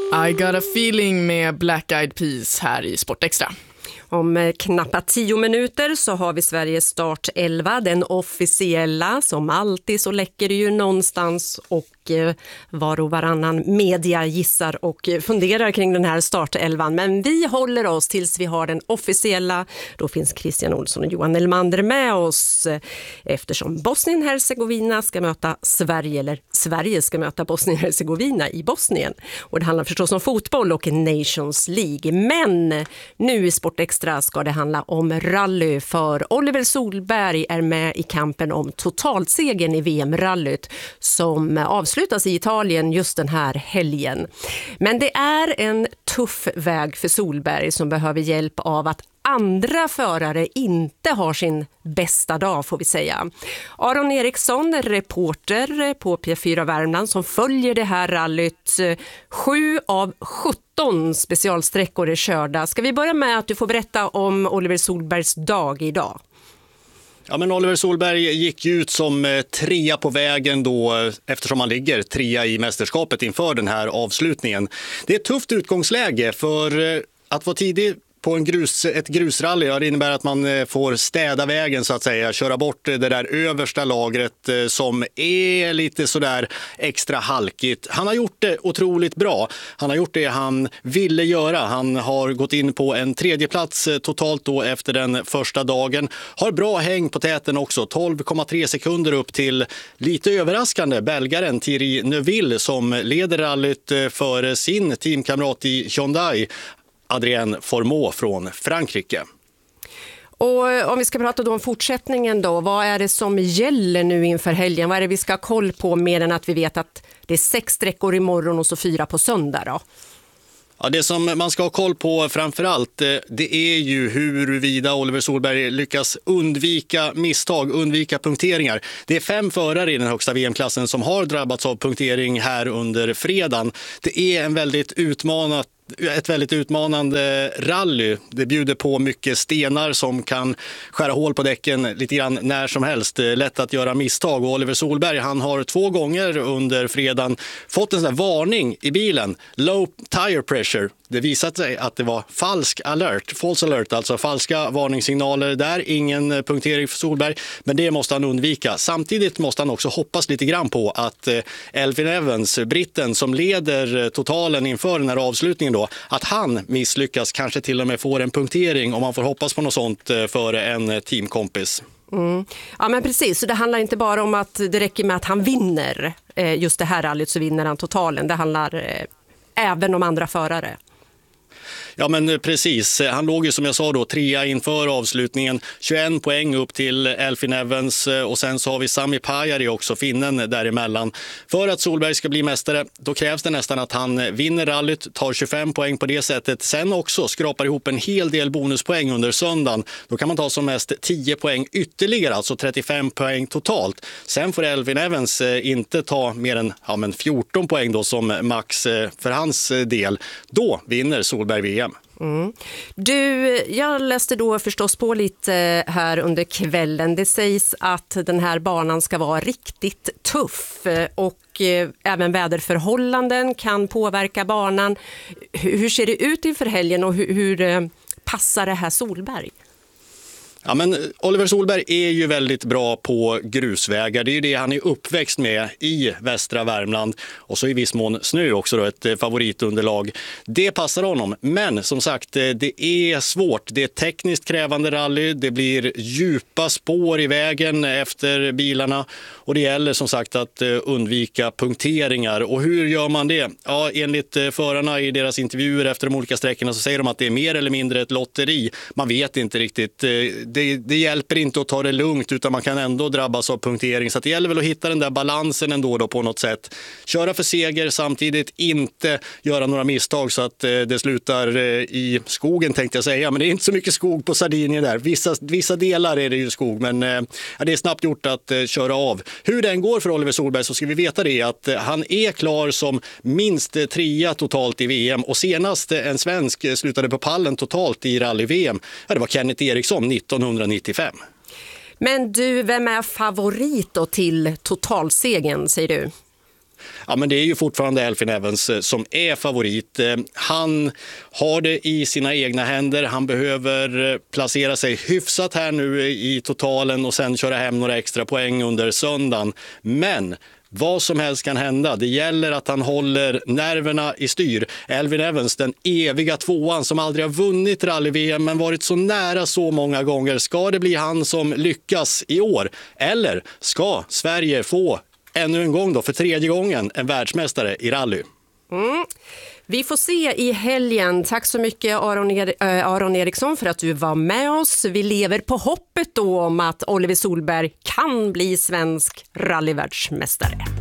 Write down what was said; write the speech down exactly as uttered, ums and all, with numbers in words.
I got a feeling med Black Eyed Peas här i Sportextra. Om knappt tio minuter så har vi Sveriges start elva, den officiella. Som alltid så läcker det ju någonstans och var och varannan media gissar och funderar kring den här startelvan. Men vi håller oss tills vi har den officiella. Då finns Christian Olsson och Johan Elmander med oss eftersom Bosnien-Hercegovina ska möta Sverige, eller Sverige ska möta Bosnien-Hercegovina i Bosnien. Och det handlar förstås om fotboll och Nations League. Men nu i Sportextra ska det handla om rally, för Oliver Solberg är med i kampen om totalsegern i V M-rallyt som avslutas i Italien just den här helgen. Men det är en tuff väg för Solberg som behöver hjälp av att andra förare inte har sin bästa dag, får vi säga. Aron Eriksson, reporter på P fyra Värmland som följer det här rallyt. Sju av sjutton specialsträckor är körda. Ska vi börja med att du får berätta om Oliver Solbergs dag idag? Ja, men Oliver Solberg gick ut som trea på vägen då, eftersom han ligger trea i mästerskapet inför den här avslutningen. Det är ett tufft utgångsläge för att vara tidig på en grus, ett grusrally. Ja, det innebär att man får städa vägen så att säga, köra bort det där översta lagret som är lite sådär extra halkigt. Han har gjort det otroligt bra. Han har gjort det han ville göra. Han har gått in på en tredje plats totalt då efter den första dagen. Har bra häng på täten också. tolv komma tre sekunder upp till lite överraskande belgaren Thierry Neuville som leder rallyt för sin teamkamrat i Hyundai, Adrien Fourmaux från Frankrike. Och om vi ska prata då om fortsättningen då, vad är det som gäller nu inför helgen? Vad är det vi ska ha koll på mer än att vi vet att det är sex sträckor imorgon och så fyra på söndag då? Ja, det som man ska ha koll på framförallt, det är ju huruvida Oliver Solberg lyckas undvika misstag, undvika punkteringar. Det är fem förare i den högsta V M-klassen som har drabbats av punktering här under fredagen. Det är en väldigt utmanat ett väldigt utmanande rally. Det bjuder på mycket stenar som kan skära hål på däcken lite grann när som helst. Lätt att göra misstag. Och Oliver Solberg, han har två gånger under fredagen fått en sån här varning i bilen. Low tire pressure. Det visade sig att det var falsk alert, false alert, alltså falska varningssignaler där. Ingen punktering för Solberg, men det måste han undvika. Samtidigt måste han också hoppas lite grann på att Elfyn Evans, britten som leder totalen inför den här avslutningen då, att han misslyckas, kanske till och med får en punktering om man får hoppas på något sånt för en teamkompis. Mm. Ja, men precis, så det handlar inte bara om att det räcker med att han vinner just det här rallyt, så vinner han totalen. Det handlar även om andra förare. Ja, men precis. Han låg ju som jag sa då trea inför avslutningen. tjugoen poäng upp till Elfyn Evans och sen så har vi Sami Pajari också, finnen däremellan. För att Solberg ska bli mästare, då krävs det nästan att han vinner rallyt, tar tjugofem poäng på det sättet. Sen också skrapar ihop en hel del bonuspoäng under söndagen. Då kan man ta som mest tio poäng ytterligare, alltså trettiofem poäng totalt. Sen får Elfyn Evans inte ta mer än ja, men fjorton poäng då som max för hans del. Då vinner Solberg V M. Mm. Du, jag läste då förstås på lite här under kvällen. Det sägs att den här banan ska vara riktigt tuff och även väderförhållanden kan påverka banan. Hur ser det ut inför helgen och hur, hur passar det här Solberg? Ja, men Oliver Solberg är ju väldigt bra på grusvägar. Det är ju det han är uppväxt med i västra Värmland. Och så i viss mån snö också då, ett favoritunderlag. Det passar honom. Men som sagt, det är svårt. Det är ett tekniskt krävande rally. Det blir djupa spår i vägen efter bilarna. Och det gäller som sagt att undvika punkteringar. Och hur gör man det? Ja, enligt förarna i deras intervjuer efter de olika sträckorna så säger de att det är mer eller mindre ett lotteri. Man vet inte riktigt. Det, det hjälper inte att ta det lugnt, utan man kan ändå drabbas av punktering. Så att det gäller väl att hitta den där balansen ändå då på något sätt. Köra för seger, samtidigt inte göra några misstag så att det slutar i skogen, tänkte jag säga. Men det är inte så mycket skog på Sardinien där. Vissa, vissa delar är det ju skog, men ja, det är snabbt gjort att köra av. Hur den går för Oliver Solberg så ska vi veta det att han är klar som minst trea totalt i V M. Och senast en svensk slutade på pallen totalt i rally-V M, ja, det var Kenneth Eriksson nittonhundranittiofem. Men du, vem är favorit då till totalsegen, säger du? Ja, men det är ju fortfarande Elfyn Evans som är favorit. Han har det i sina egna händer. Han behöver placera sig hyfsat här nu i totalen och sen köra hem några extra poäng under söndagen. Men vad som helst kan hända. Det gäller att han håller nerverna i styr. Elfyn Evans, den eviga tvåan som aldrig har vunnit rally-V M men varit så nära så många gånger. Ska det bli han som lyckas i år? Eller ska Sverige få ännu en gång då, för tredje gången, en världsmästare i rally? Mm. Vi får se i helgen. Tack så mycket Aron, er- äh, Aron Eriksson för att du var med oss. Vi lever på hoppet då om att Oliver Solberg kan bli svensk rallyvärldsmästare.